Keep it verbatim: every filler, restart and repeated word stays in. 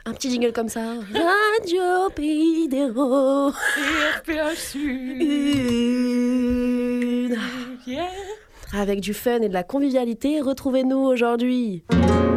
Un petit jingle comme ça. Radio Pays des Roses. R P H Sud. Une. Yeah. Avec du fun et de la convivialité, retrouvez-nous aujourd'hui.